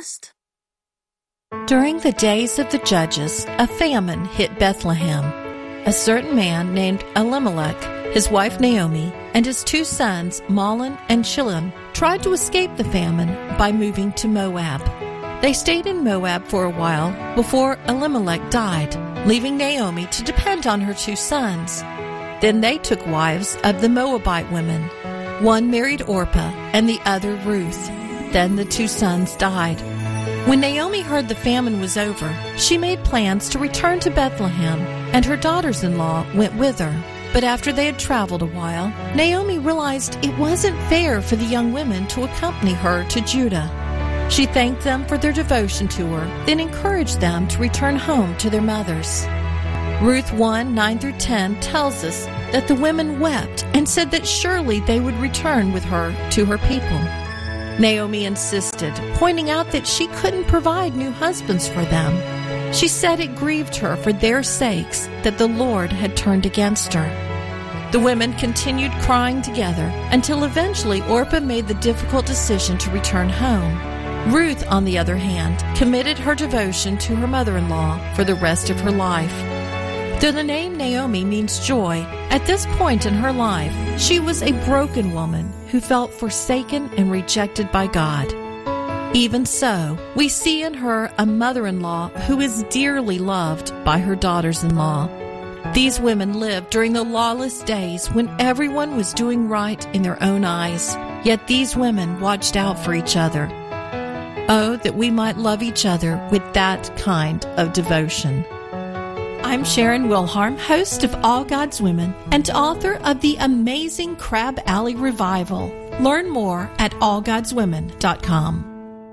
promised. During the days of the judges, a famine hit Bethlehem. A certain man named Elimelech, his wife Naomi, and his 2 sons, Mahlon and Chilion, tried to escape the famine by moving to Moab. They stayed in Moab for a while before Elimelech died, leaving Naomi to depend on her 2 sons. Then they took wives of the Moabite women. One married Orpah and the other Ruth. Then the 2 sons died. When Naomi heard the famine was over, she made plans to return to Bethlehem, and her daughters-in-law went with her. But after they had traveled a while, Naomi realized it wasn't fair for the young women to accompany her to Judah. She thanked them for their devotion to her, then encouraged them to return home to their mothers. Ruth 1:9-10 tells us that the women wept and said that surely they would return with her to her people. Naomi insisted, pointing out that she couldn't provide new husbands for them. She said it grieved her for their sakes that the Lord had turned against her. The women continued crying together until eventually Orpah made the difficult decision to return home. Ruth, on the other hand, committed her devotion to her mother-in-law for the rest of her life. Though the name Naomi means joy, at this point in her life, she was a broken woman who felt forsaken and rejected by God. Even so, we see in her a mother-in-law who is dearly loved by her daughters-in-law. These women lived during the lawless days when everyone was doing right in their own eyes, yet these women watched out for each other. Oh, that we might love each other with that kind of devotion. I'm Sharon Wilharm, host of All God's Women and author of the amazing Crab Alley Revival. Learn more at allgodswomen.com.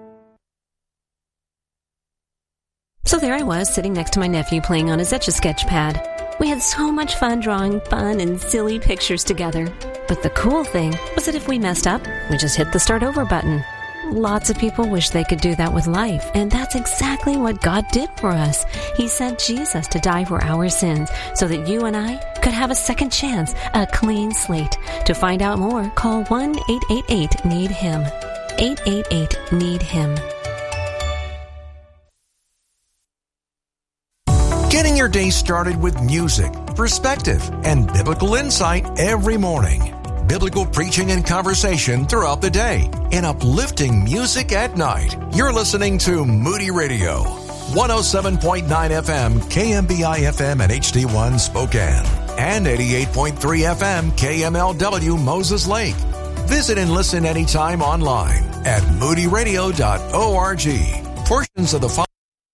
So there I was, sitting next to my nephew playing on his Etch-a-Sketch pad. We had so much fun drawing fun and silly pictures together. But the cool thing was that if we messed up, we just hit the start over button. Lots of people wish they could do that with life, and that's exactly what God did for us. He sent Jesus to die for our sins so that you and I could have a second chance, a clean slate. To find out more, call 1-888-NEED-HIM. 888-NEED-HIM. Getting your day started with music, perspective, and biblical insight every morning. Biblical preaching and conversation throughout the day, and uplifting music at night. You're listening to Moody Radio, 107.9 FM, KMBI FM and HD1 Spokane, and 88.3 FM, KMLW Moses Lake. Visit and listen anytime online at moodyradio.org. Portions of the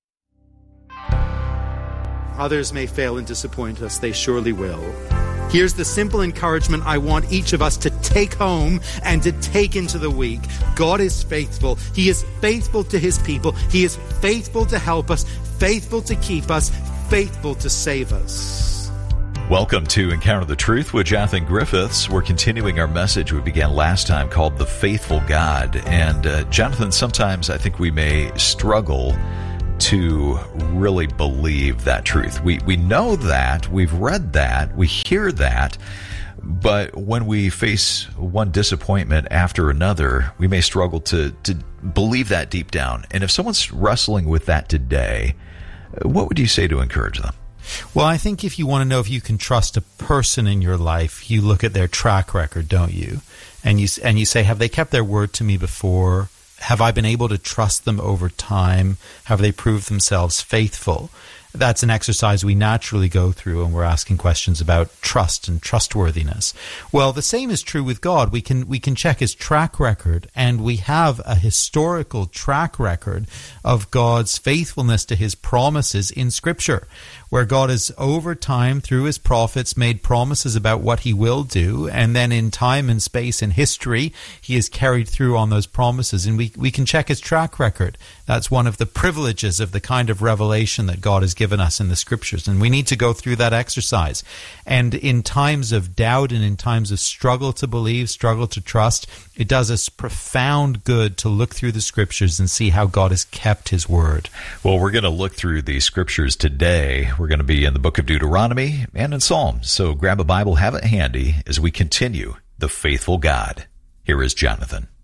Others may fail and disappoint us. They surely will. Here's the simple encouragement I want each of us to take home and to take into the week. God is faithful. He is faithful to His people. He is faithful to help us, faithful to keep us, faithful to save us. Welcome to Encounter the Truth with Jonathan Griffiths. We're continuing our message we began last time called The Faithful God. And Jonathan, sometimes I think we may struggle to really believe that truth. We know that, we've read that, we hear that, but when we face one disappointment after another, we may struggle to believe that deep down. And if someone's wrestling with that today, what would you say to encourage them? Well, I think if you want to know if you can trust a person in your life, you look at their track record, don't you? And you say, have they kept their word to me before? Have I been able to trust them over time? Have they proved themselves faithful? That's an exercise we naturally go through when we're asking questions about trust and trustworthiness. Well, the same is true with God. We can check His track record, and we have a historical track record of God's faithfulness to His promises in Scripture, where God has over time through His prophets made promises about what He will do, and then in time and space and history He has carried through on those promises, and we can check His track record. That's one of the privileges of the kind of revelation that God has given us in the Scriptures, and we need to go through that exercise. And in times of doubt and in times of struggle to believe, struggle to trust, it does us profound good to look through the Scriptures and see how God has kept His word. Well, we're going to look through the Scriptures today. We're going to be in the book of Deuteronomy and in Psalms. So grab a Bible, have it handy as we continue The Faithful God. Here is Jonathan.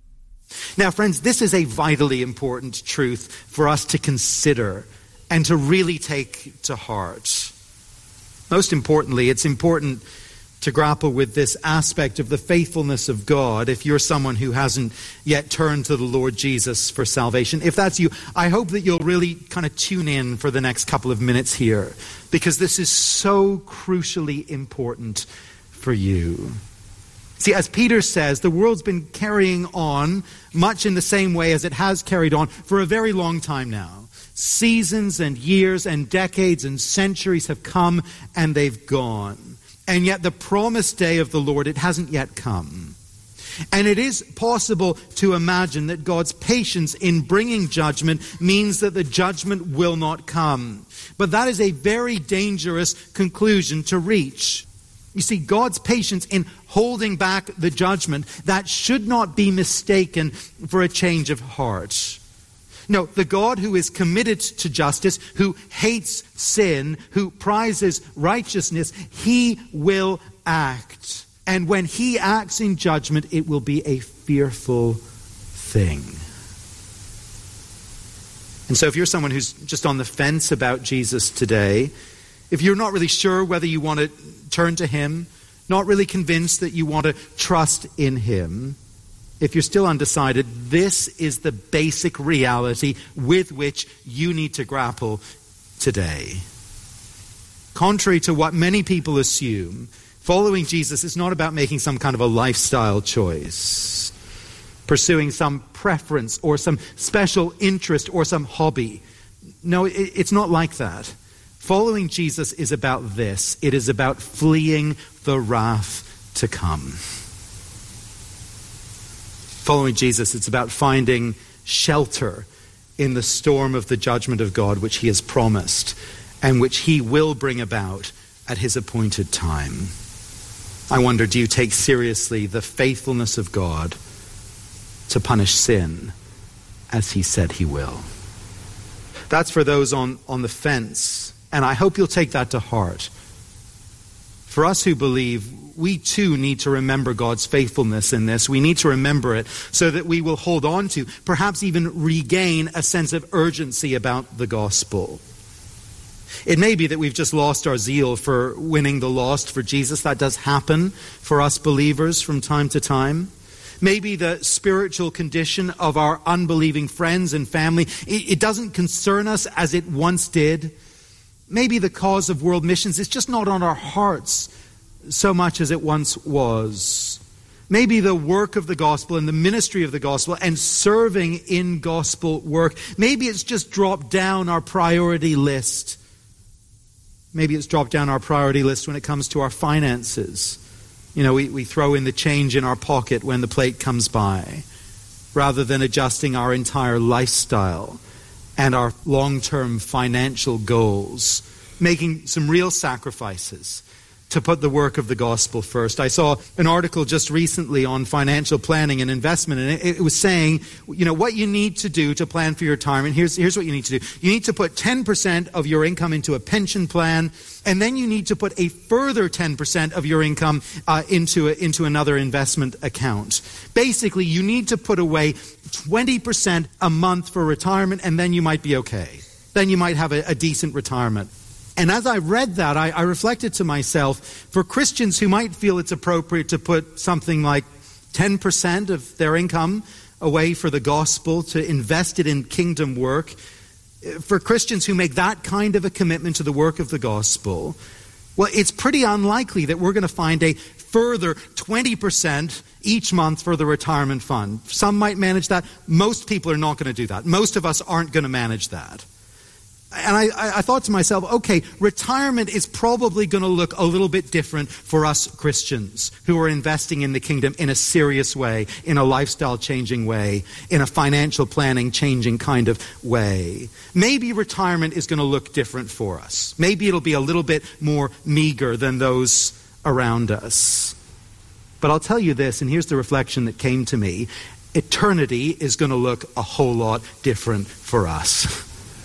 Now, friends, this is a vitally important truth for us to consider and to really take to heart. Most importantly, it's important to grapple with this aspect of the faithfulness of God if you're someone who hasn't yet turned to the Lord Jesus for salvation. If that's you, I hope that you'll really kind of tune in for the next couple of minutes here, because this is so crucially important for you. See, as Peter says, the world's been carrying on much in the same way as it has carried on for a very long time now. Seasons and years and decades and centuries have come and they've gone. And yet the promised day of the Lord, it hasn't yet come. And it is possible to imagine that God's patience in bringing judgment means that the judgment will not come. But that is a very dangerous conclusion to reach. You see, God's patience in holding back the judgment, that should not be mistaken for a change of heart. No, the God who is committed to justice, who hates sin, who prizes righteousness, he will act. And when he acts in judgment, it will be a fearful thing. And so if you're someone who's just on the fence about Jesus today, if you're not really sure whether you want to turn to him, not really convinced that you want to trust in him, if you're still undecided, this is the basic reality with which you need to grapple today. Contrary to what many people assume, following Jesus is not about making some kind of a lifestyle choice, pursuing some preference or some special interest or some hobby. No, it's not like that. Following Jesus is about this. It is about fleeing the wrath to come. Following Jesus, it's about finding shelter in the storm of the judgment of God which he has promised and which he will bring about at his appointed time. I wonder, do you take seriously the faithfulness of God to punish sin as he said he will? That's for those on the fence, and I hope you'll take that to heart. For us who believe, we too need to remember God's faithfulness in this. We need to remember it so that we will hold on to, perhaps even regain a sense of urgency about the gospel. It may be that we've just lost our zeal for winning the lost for Jesus. That does happen for us believers from time to time. Maybe the spiritual condition of our unbelieving friends and family, it doesn't concern us as it once did. Maybe the cause of world missions is just not on our hearts so much as it once was. Maybe the work of the gospel and the ministry of the gospel and serving in gospel work, maybe it's just dropped down our priority list. Maybe it's dropped down our priority list when it comes to our finances. You know, we throw in the change in our pocket when the plate comes by, rather than adjusting our entire lifestyle and our long-term financial goals, making some real sacrifices to put the work of the gospel first. I saw an article just recently on financial planning and investment, and it was saying, you know, what you need to do to plan for your retirement. Here's what you need to do. You need to put 10% of your income into a pension plan, and then you need to put a further 10% of your income into another investment account. Basically, you need to put away 20% a month for retirement, and then you might be okay. Then you might have a decent retirement. And as I read that, I reflected to myself, for Christians who might feel it's appropriate to put something like 10% of their income away for the gospel, to invest it in kingdom work, for Christians who make that kind of a commitment to the work of the gospel, well, it's pretty unlikely that we're going to find a further 20% each month for the retirement fund. Some might manage that. Most people are not going to do that. Most of us aren't going to manage that. And I thought to myself, okay, retirement is probably going to look a little bit different for us Christians who are investing in the kingdom in a serious way, in a lifestyle-changing way, in a financial planning-changing kind of way. Maybe retirement is going to look different for us. Maybe it'll be a little bit more meager than those around us. But I'll tell you this, and here's the reflection that came to me. Eternity is going to look a whole lot different for us.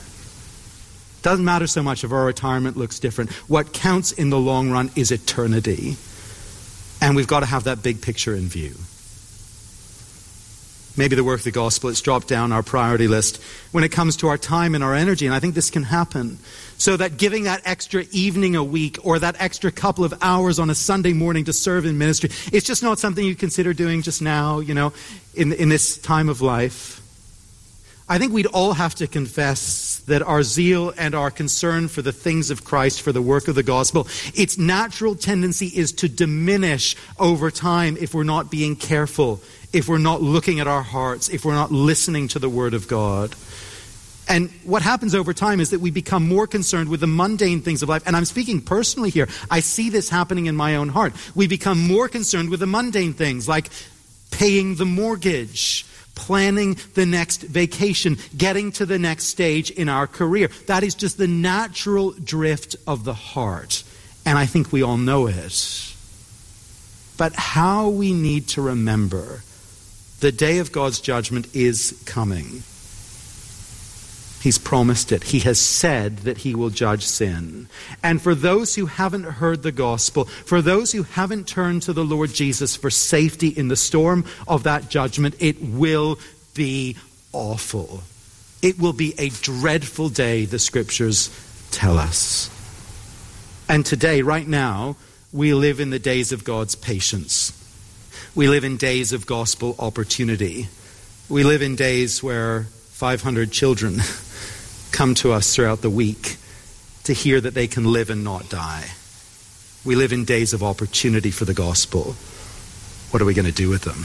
Doesn't matter so much if our retirement looks different. What counts in the long run is eternity. And we've got to have that big picture in view. Maybe the work of the gospel, it's dropped down our priority list when it comes to our time and our energy. And I think this can happen. So that giving that extra evening a week or that extra couple of hours on a Sunday morning to serve in ministry, it's just not something you consider doing just now, in this time of life. I think we'd all have to confess that our zeal and our concern for the things of Christ, for the work of the gospel, its natural tendency is to diminish over time if we're not being careful, if we're not looking at our hearts, if we're not listening to the Word of God. And what happens over time is that we become more concerned with the mundane things of life. And I'm speaking personally here. I see this happening in my own heart. We become more concerned with the mundane things like paying the mortgage, planning the next vacation, getting to the next stage in our career. That is just the natural drift of the heart. And I think we all know it. But how we need to remember the day of God's judgment is coming. He's promised it. He has said that he will judge sin. And for those who haven't heard the gospel, for those who haven't turned to the Lord Jesus for safety in the storm of that judgment, it will be awful. It will be a dreadful day, the scriptures tell us. And today, right now, we live in the days of God's patience. We live in days of gospel opportunity. We live in days where 500 children come to us throughout the week to hear that they can live and not die. We live in days of opportunity for the gospel. What are we going to do with them?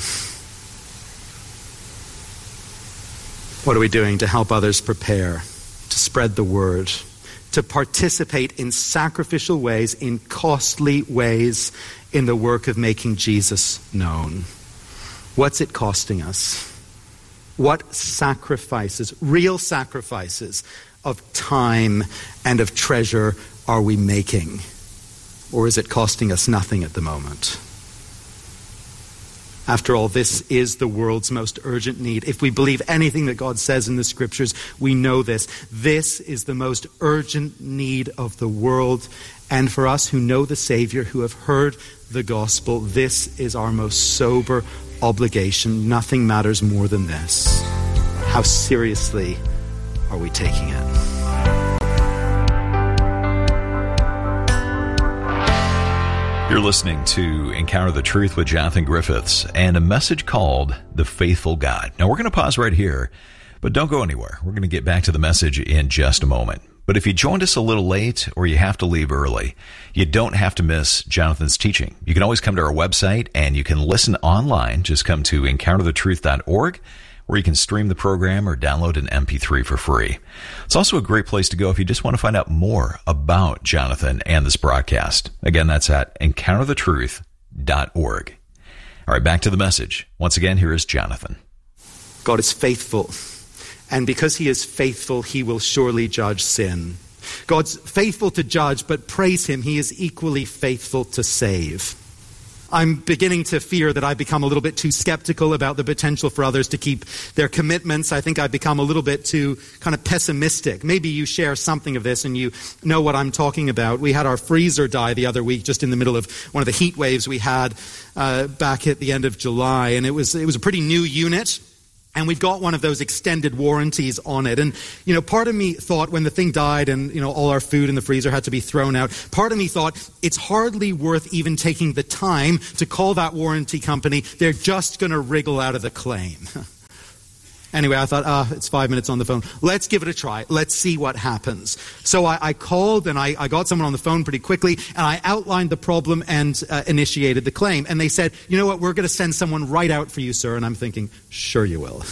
What are we doing to help others prepare, to spread the word, to participate in sacrificial ways, in costly ways, in the work of making Jesus known? What's it costing us? What sacrifices, real sacrifices of time and of treasure are we making? Or is it costing us nothing at the moment? After all, this is the world's most urgent need. If we believe anything that God says in the scriptures, we know this. This is the most urgent need of the world. And for us who know the Savior, who have heard the gospel, this is our most sober obligation. Nothing matters more than this. How seriously are we taking it? You're listening to Encounter the Truth with Jonathan Griffiths and a message called The Faithful God. Now, we're going to pause right here, but don't go anywhere. We're going to get back to the message in just a moment. But if you joined us a little late or you have to leave early, you don't have to miss Jonathan's teaching. You can always come to our website and you can listen online. Just come to encounterthetruth.org, where you can stream the program or download an MP3 for free. It's also a great place to go if you just want to find out more about Jonathan and this broadcast. Again, that's at encounterthetruth.org. All right, back to the message. Once again, here is Jonathan. God is faithful. And because he is faithful, he will surely judge sin. God's faithful to judge, but praise him, he is equally faithful to save. I'm beginning to fear that I've become a little bit too skeptical about the potential for others to keep their commitments. I think I've become a little bit too kind of pessimistic. Maybe you share something of this and you know what I'm talking about. We had our freezer die the other week, just in the middle of one of the heat waves we had back at the end of July. And it was a pretty new unit. And we've got one of those extended warranties on it. And, part of me thought when the thing died and, all our food in the freezer had to be thrown out, part of me thought it's hardly worth even taking the time to call that warranty company. They're just going to wriggle out of the claim. Anyway, I thought, it's 5 minutes on the phone. Let's give it a try. Let's see what happens. So I called and I got someone on the phone pretty quickly and I outlined the problem and initiated the claim. And they said, you know what, we're going to send someone right out for you, sir. And I'm thinking, sure you will.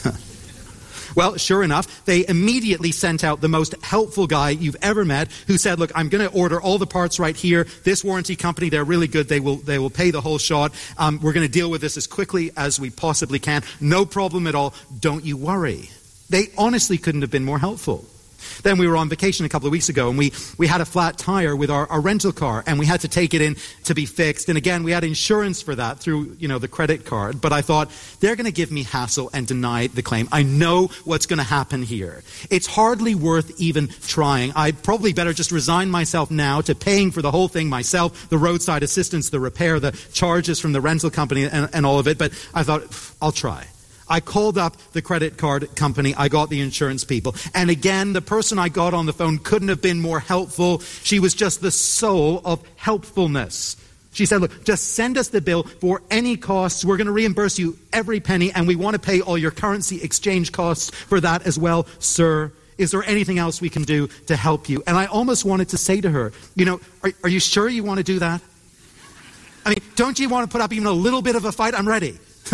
Well, sure enough, they immediately sent out the most helpful guy you've ever met who said, look, I'm going to order all the parts right here. This warranty company, they're really good. They will pay the whole shot. We're going to deal with this as quickly as we possibly can. No problem at all. Don't you worry. They honestly couldn't have been more helpful. Then we were on vacation a couple of weeks ago and we had a flat tire with our rental car and we had to take it in to be fixed. And again, we had insurance for that through, the credit card. But I thought, they're going to give me hassle and deny the claim. I know what's going to happen here. It's hardly worth even trying. I'd probably better just resign myself now to paying for the whole thing myself, the roadside assistance, the repair, the charges from the rental company and all of it. But I thought, I'll try. I called up the credit card company. I got the insurance people. And again, the person I got on the phone couldn't have been more helpful. She was just the soul of helpfulness. She said, look, just send us the bill for any costs. We're going to reimburse you every penny, and we want to pay all your currency exchange costs for that as well, sir. Is there anything else we can do to help you? And I almost wanted to say to her, are you sure you want to do that? I mean, don't you want to put up even a little bit of a fight? I'm ready.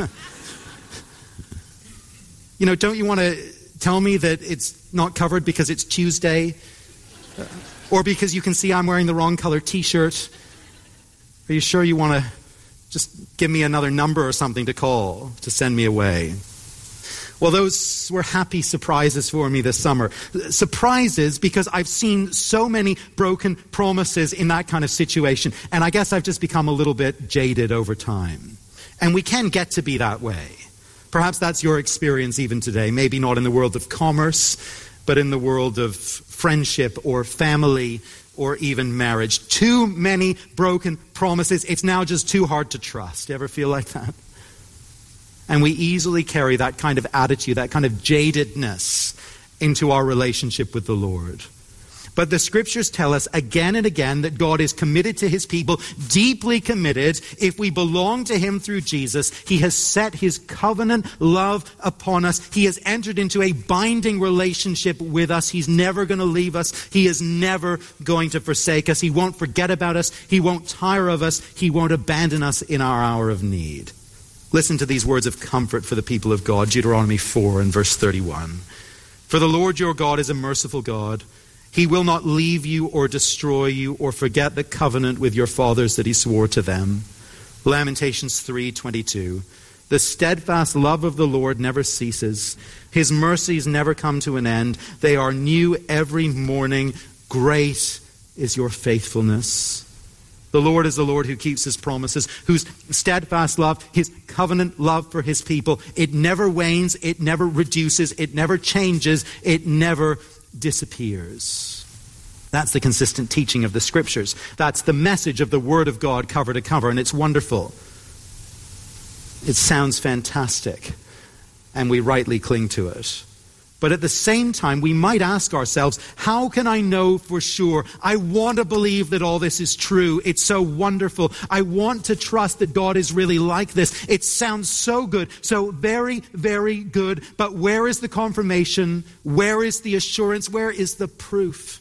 Don't you want to tell me that it's not covered because it's Tuesday? Or because you can see I'm wearing the wrong color t-shirt? Are you sure you want to just give me another number or something to call to send me away? Well, those were happy surprises for me this summer. Surprises because I've seen so many broken promises in that kind of situation. And I guess I've just become a little bit jaded over time. And we can get to be that way. Perhaps that's your experience even today. Maybe not in the world of commerce, but in the world of friendship or family or even marriage. Too many broken promises. It's now just too hard to trust. You ever feel like that? And we easily carry that kind of attitude, that kind of jadedness into our relationship with the Lord. But the scriptures tell us again and again that God is committed to his people, deeply committed. If we belong to him through Jesus, he has set his covenant love upon us. He has entered into a binding relationship with us. He's never going to leave us. He is never going to forsake us. He won't forget about us. He won't tire of us. He won't abandon us in our hour of need. Listen to these words of comfort for the people of God. Deuteronomy 4 and verse 31. For the Lord your God is a merciful God. He will not leave you or destroy you or forget the covenant with your fathers that he swore to them. Lamentations 3:22. The steadfast love of the Lord never ceases. His mercies never come to an end. They are new every morning. Great is your faithfulness. The Lord is the Lord who keeps his promises, whose steadfast love, his covenant love for his people, it never wanes, it never reduces, it never changes, it never disappears. That's the consistent teaching of the scriptures. That's the message of the Word of God cover to cover, and it's wonderful. It sounds fantastic, and we rightly cling to it. But at the same time, we might ask ourselves, how can I know for sure? I want to believe that all this is true. It's so wonderful. I want to trust that God is really like this. It sounds so good, so very, very good. But where is the confirmation? Where is the assurance? Where is the proof?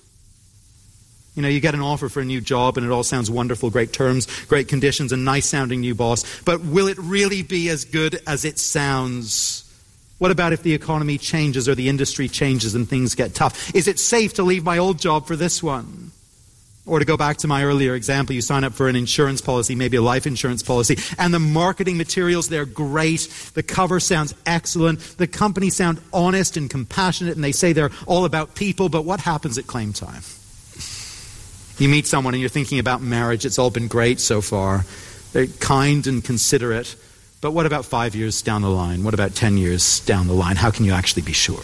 You get an offer for a new job and it all sounds wonderful, great terms, great conditions, a nice sounding new boss. But will it really be as good as it sounds? What about if the economy changes or the industry changes and things get tough? Is it safe to leave my old job for this one? Or to go back to my earlier example, you sign up for an insurance policy, maybe a life insurance policy, and the marketing materials, they're great. The cover sounds excellent. The company sound honest and compassionate, and they say they're all about people, but what happens at claim time? You meet someone and you're thinking about marriage. It's all been great so far. They're kind and considerate. But what about 5 years down the line? What about 10 years down the line? How can you actually be sure?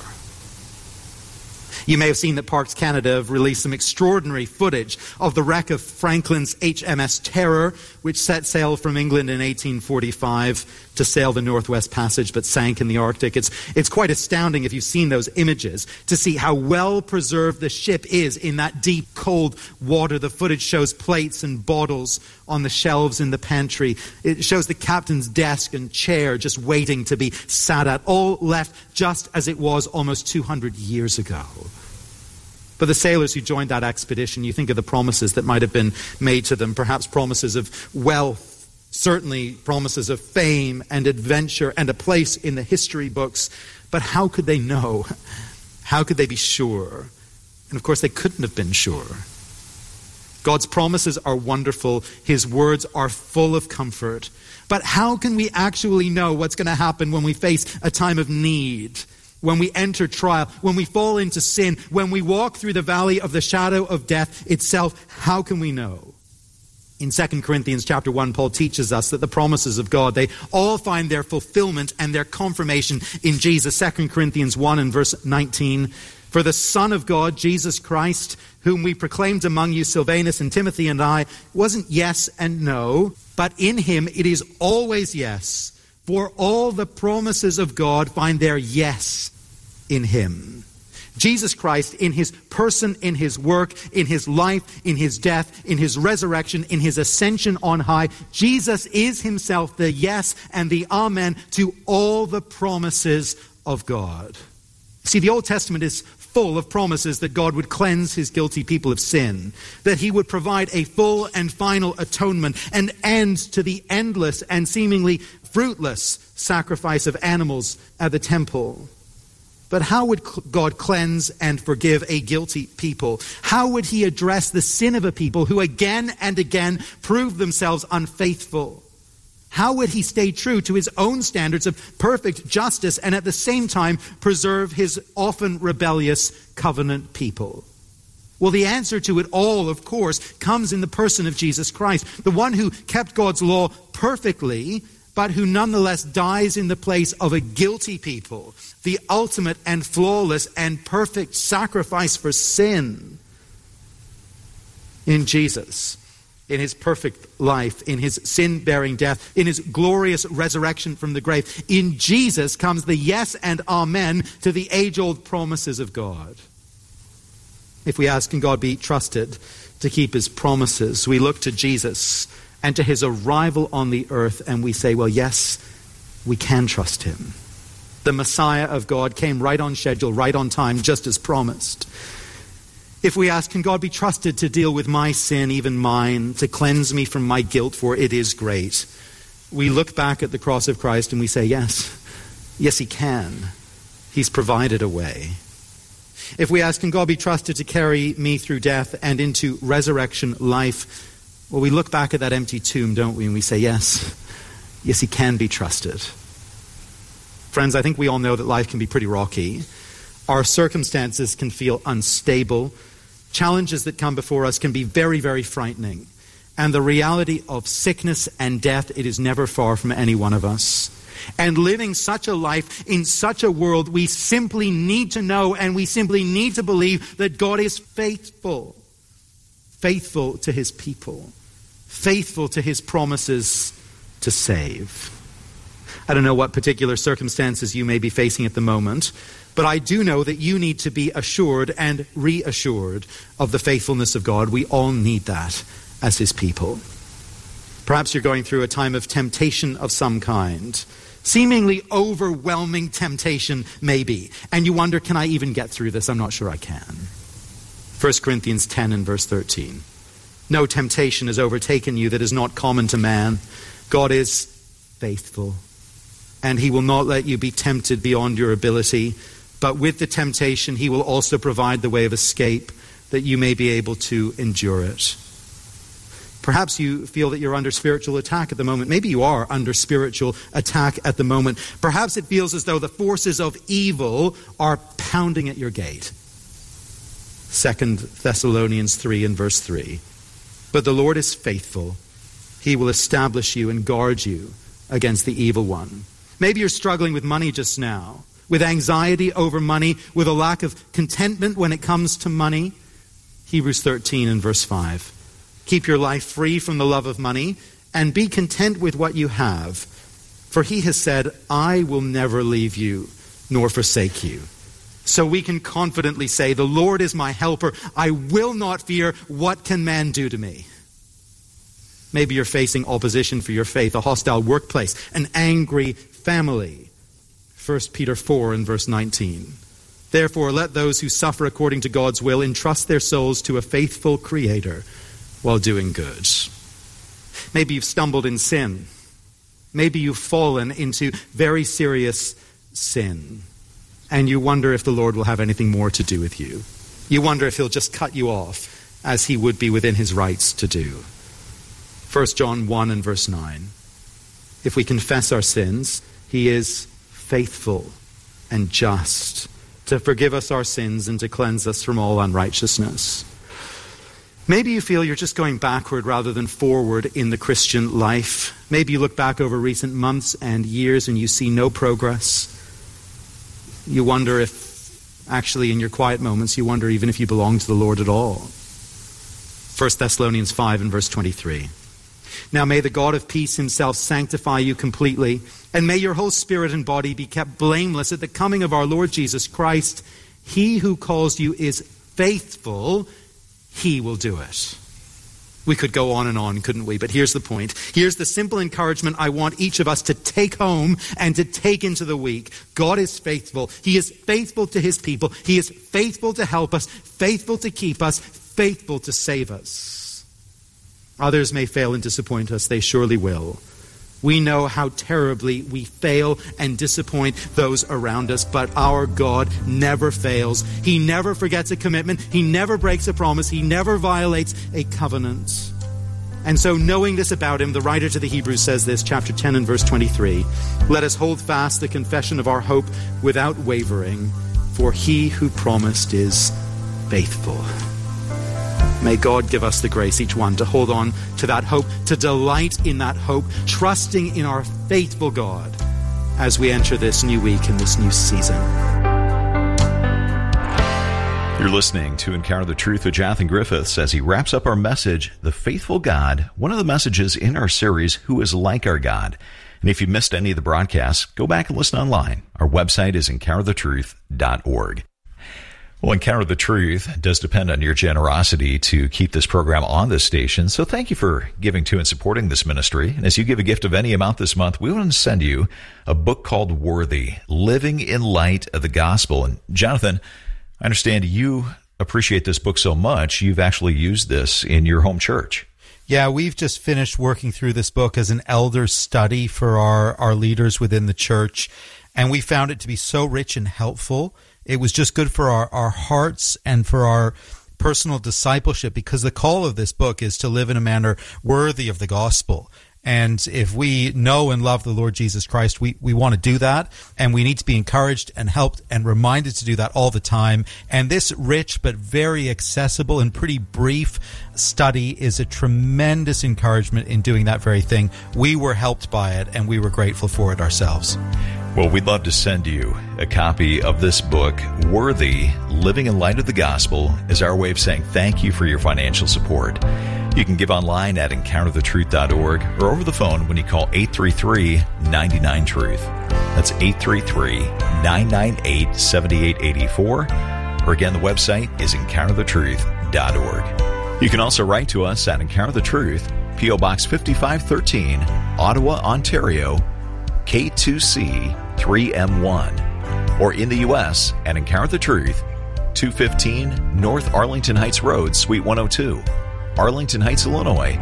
You may have seen that Parks Canada have released some extraordinary footage of the wreck of Franklin's HMS Terror, which set sail from England in 1845 to sail the Northwest Passage, but sank in the Arctic. It's quite astounding if you've seen those images to see how well preserved the ship is in that deep, cold water. The footage shows plates and bottles on the shelves in the pantry. It shows the captain's desk and chair just waiting to be sat at, all left just as it was almost 200 years ago. But the sailors who joined that expedition, you think of the promises that might have been made to them, perhaps promises of wealth, certainly promises of fame and adventure and a place in the history books. But how could they know? How could they be sure? And of course, they couldn't have been sure. God's promises are wonderful. His words are full of comfort. But how can we actually know what's going to happen when we face a time of need? When we enter trial, when we fall into sin, when we walk through the valley of the shadow of death itself, how can we know? In 2 Corinthians chapter 1, Paul teaches us that the promises of God, they all find their fulfillment and their confirmation in Jesus. 2 Corinthians 1 and verse 19, for the Son of God, Jesus Christ, whom we proclaimed among you, Silvanus and Timothy and I, wasn't yes and no, but in him it is always yes, For all the promises of God find their yes in him. Jesus Christ, in his person, in his work, in his life, in his death, in his resurrection, in his ascension on high, Jesus is himself the yes and the amen to all the promises of God. See, the Old Testament is full of promises that God would cleanse his guilty people of sin, that he would provide a full and final atonement, an end to the endless and seemingly fruitless sacrifice of animals at the temple. But how would God cleanse and forgive a guilty people? How would he address the sin of a people who again and again prove themselves unfaithful? How would he stay true to his own standards of perfect justice and at the same time preserve his often rebellious covenant people? Well, the answer to it all, of course, comes in the person of Jesus Christ, the one who kept God's law perfectly, but who nonetheless dies in the place of a guilty people, the ultimate and flawless and perfect sacrifice for sin. In Jesus, in his perfect life, in his sin-bearing death, in his glorious resurrection from the grave, in Jesus comes the yes and amen to the age-old promises of God. If we ask, can God be trusted to keep his promises, we look to Jesus and to his arrival on the earth, and we say, well, yes, we can trust him. The Messiah of God came right on schedule, right on time, just as promised. If we ask, can God be trusted to deal with my sin, even mine, to cleanse me from my guilt, for it is great, we look back at the cross of Christ and we say, yes, he can. He's provided a way. If we ask, can God be trusted to carry me through death and into resurrection life, well, we look back at that empty tomb, don't we, and we say, yes, he can be trusted. Friends, I think we all know that life can be pretty rocky. Our circumstances can feel unstable. Challenges that come before us can be very, very frightening. And the reality of sickness and death, it is never far from any one of us. And living such a life in such a world, we simply need to know and we simply need to believe that God is faithful. Faithful to his people. Faithful to his promises to save. I don't know what particular circumstances you may be facing at the moment, but I do know that you need to be assured and reassured of the faithfulness of God. We all need that as his people. Perhaps you're going through a time of temptation of some kind, seemingly overwhelming temptation maybe, and you wonder, can I even get through this? I'm not sure I can. 1 Corinthians 10 and verse 13. No temptation has overtaken you that is not common to man. God is faithful, and he will not let you be tempted beyond your ability. But with the temptation, he will also provide the way of escape that you may be able to endure it. Perhaps you feel that you're under spiritual attack at the moment. Maybe you are under spiritual attack at the moment. Perhaps it feels as though the forces of evil are pounding at your gate. 2 Thessalonians 3 and verse 3. But the Lord is faithful. He will establish you and guard you against the evil one. Maybe you're struggling with money just now, with anxiety over money, with a lack of contentment when it comes to money. Hebrews 13 and verse 5. Keep your life free from the love of money and be content with what you have. For he has said, I will never leave you nor forsake you. So we can confidently say, the Lord is my helper. I will not fear. What can man do to me? Maybe you're facing opposition for your faith, a hostile workplace, an angry family. 1 Peter 4 and verse 19. Therefore, let those who suffer according to God's will entrust their souls to a faithful Creator while doing good. Maybe you've stumbled in sin. Maybe you've fallen into very serious sin. And you wonder if the Lord will have anything more to do with you. You wonder if he'll just cut you off as he would be within his rights to do. 1 John 1 and verse 9. If we confess our sins, he is faithful and just to forgive us our sins and to cleanse us from all unrighteousness. Maybe you feel you're just going backward rather than forward in the Christian life. Maybe you look back over recent months and years and you see no progress. You wonder if, actually in your quiet moments, you wonder even if you belong to the Lord at all. 1 Thessalonians 5 and verse 23. Now may the God of peace himself sanctify you completely, And may your whole spirit and body be kept blameless at the coming of our Lord Jesus Christ. He who calls you is faithful. He will do it. We could go on, couldn't we? But here's the point. Here's the simple encouragement I want each of us to take home and to take into the week. God is faithful. He is faithful to his people. He is faithful to help us, faithful to keep us, faithful to save us. Others may fail and disappoint us. They surely will. We know how terribly we fail and disappoint those around us, but our God never fails. He never forgets a commitment. He never breaks a promise. He never violates a covenant. And so knowing this about him, the writer to the Hebrews says this, chapter 10 and verse 23, "Let us hold fast the confession of our hope without wavering, for he who promised is faithful." May God give us the grace, each one, to hold on to that hope, to delight in that hope, trusting in our faithful God as we enter this new week and this new season. You're listening to Encounter the Truth with Jonathan Griffiths as he wraps up our message, The Faithful God, one of the messages in our series, Who is Like Our God? And if you missed any of the broadcasts, go back and listen online. Our website is encounterthetruth.org. Well, Encounter the Truth does depend on your generosity to keep this program on this station. So thank you for giving to and supporting this ministry. And as you give a gift of any amount this month, we want to send you a book called Worthy, Living in Light of the Gospel. And Jonathan, I understand you appreciate this book so much, you've actually used this in your home church. Yeah, we've just finished working through this book as an elder study for our leaders within the church. And we found it to be so rich and helpful. It was just good for our hearts and for our personal discipleship, because the call of this book is to live in a manner worthy of the gospel. And if we know and love the Lord Jesus Christ, we want to do that, and we need to be encouraged and helped and reminded to do that all the time. And this rich but very accessible and pretty brief study is a tremendous encouragement in doing that very thing. We were helped by it, and we were grateful for it ourselves. Well, we'd love to send you a copy of this book, Worthy, Living in Light of the Gospel, as our way of saying thank you for your financial support. You can give online at encounterthetruth.org or over the phone when you call 833-99-TRUTH. That's 833-998-7884. Or again, the website is encounterthetruth.org. You can also write to us at Encounter the Truth, P.O. Box 5513, Ottawa, Ontario, K2C 3M1, or in the U.S. at Encounter the Truth, 215 North Arlington Heights Road, Suite 102, Arlington Heights, Illinois,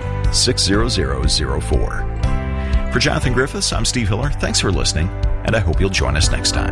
60004. For Jonathan Griffiths, I'm Steve Hiller. Thanks for listening, and I hope you'll join us next time.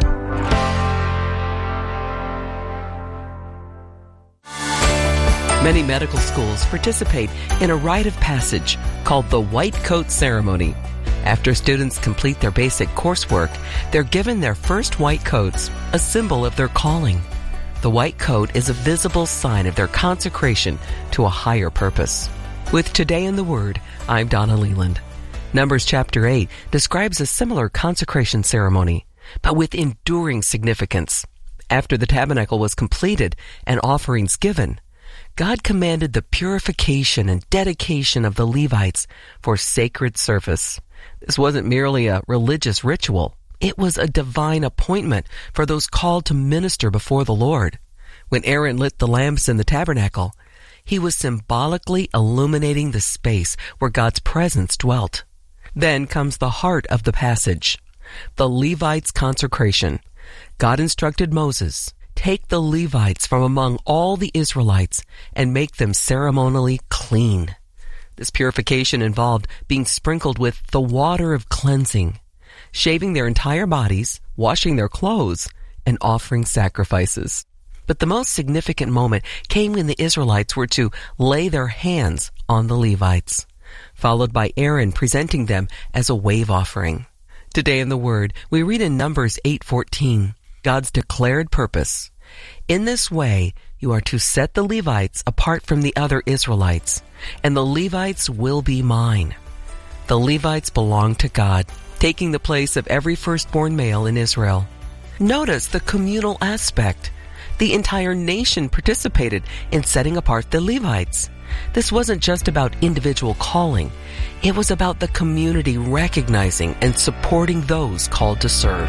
Many medical schools participate in a rite of passage called the White Coat Ceremony. After students complete their basic coursework, they're given their first white coats, a symbol of their calling. The white coat is a visible sign of their consecration to a higher purpose. With Today in the Word, I'm Donna Leland. Numbers chapter 8 describes a similar consecration ceremony, but with enduring significance. After the tabernacle was completed and offerings given, God commanded the purification and dedication of the Levites for sacred service. This wasn't merely a religious ritual. It was a divine appointment for those called to minister before the Lord. When Aaron lit the lamps in the tabernacle, he was symbolically illuminating the space where God's presence dwelt. Then comes the heart of the passage, the Levites' consecration. God instructed Moses, "Take the Levites from among all the Israelites and make them ceremonially clean." This purification involved being sprinkled with the water of cleansing, shaving their entire bodies, washing their clothes, and offering sacrifices. But the most significant moment came when the Israelites were to lay their hands on the Levites, followed by Aaron presenting them as a wave offering. Today in the Word, we read in Numbers 8:14, God's declared purpose. "In this way, you are to set the Levites apart from the other Israelites, and the Levites will be mine." The Levites belong to God, taking the place of every firstborn male in Israel. Notice the communal aspect. The entire nation participated in setting apart the Levites. This wasn't just about individual calling. It was about the community recognizing and supporting those called to serve.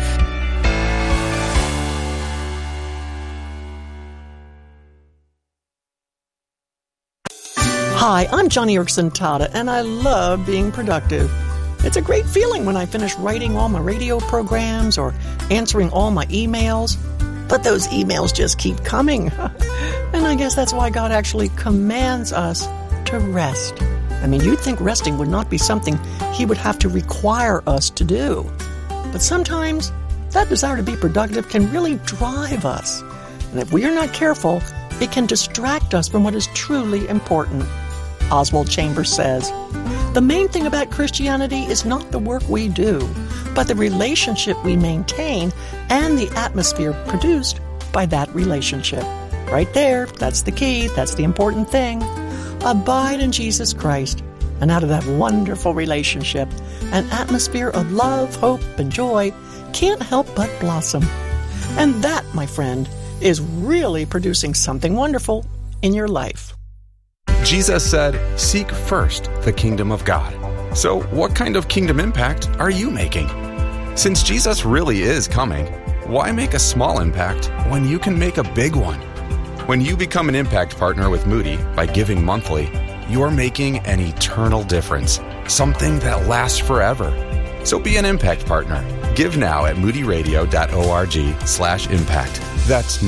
Hi, I'm Johnny Erickson Tada, and I love being productive. It's a great feeling when I finish writing all my radio programs or answering all my emails. But those emails just keep coming. And I guess that's why God actually commands us to rest. I mean, you'd think resting would not be something He would have to require us to do. But sometimes that desire to be productive can really drive us. And if we are not careful, it can distract us from what is truly important. Oswald Chambers says, "The main thing about Christianity is not the work we do, but the relationship we maintain and the atmosphere produced by that relationship." Right there, that's the key, that's the important thing. Abide in Jesus Christ, and out of that wonderful relationship, an atmosphere of love, hope, and joy can't help but blossom. And that, my friend, is really producing something wonderful in your life. Jesus said, "Seek first the kingdom of God." So what kind of kingdom impact are you making? Since Jesus really is coming, why make a small impact when you can make a big one? When you become an impact partner with Moody by giving monthly, you're making an eternal difference, something that lasts forever. So be an impact partner. Give now at moodyradio.org/impact. That's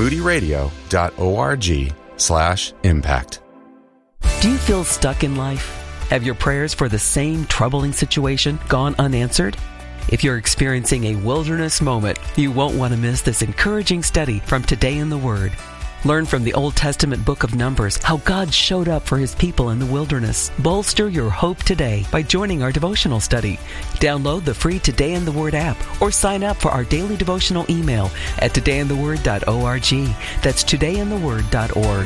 moodyradio.org/impact. Do you feel stuck in life? Have your prayers for the same troubling situation gone unanswered? If you're experiencing a wilderness moment, you won't want to miss this encouraging study from Today in the Word. Learn from the Old Testament book of Numbers how God showed up for His people in the wilderness. Bolster your hope today by joining our devotional study. Download the free Today in the Word app or sign up for our daily devotional email at todayintheword.org. That's todayintheword.org.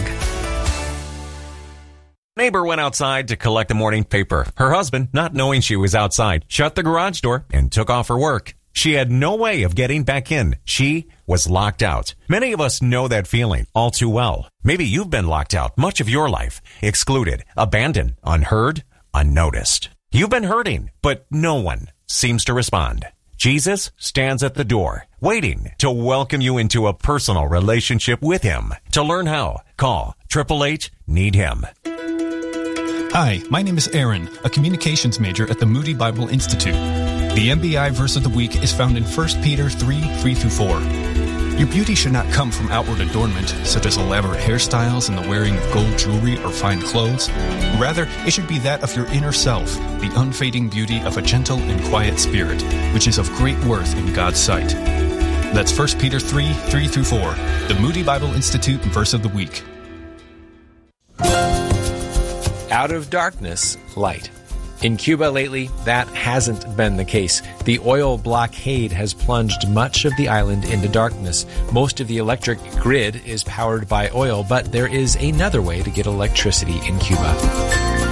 Neighbor went outside to collect the morning paper. Her husband, not knowing she was outside, shut the garage door and took off her work. She had no way of getting back in. She was locked out. Many of us know that feeling all too well. Maybe you've been locked out much of your life, excluded, abandoned, unheard, unnoticed. You've been hurting, but no one seems to respond. Jesus stands at the door, waiting to welcome you into a personal relationship with Him. To learn how, call 888-NEED-HIM. Hi, my name is Aaron, a communications major at the Moody Bible Institute. The MBI verse of the week is found in 1 Peter 3:3-4. Your beauty should not come from outward adornment, such as elaborate hairstyles and the wearing of gold jewelry or fine clothes. Rather, it should be that of your inner self, the unfading beauty of a gentle and quiet spirit, which is of great worth in God's sight. That's 1 Peter 3:3-4, the Moody Bible Institute verse of the week. Out of darkness, light. In Cuba lately, that hasn't been the case. The oil blockade has plunged much of the island into darkness. Most of the electric grid is powered by oil, but there is another way to get electricity in Cuba.